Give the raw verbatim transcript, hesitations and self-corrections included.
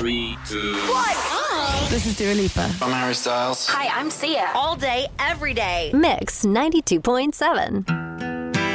Three, two, one. Oh. This is Dua Lipa. I'm Harry Styles. Hi, I'm Sia. All day, every day. Mix ninety-two point seven.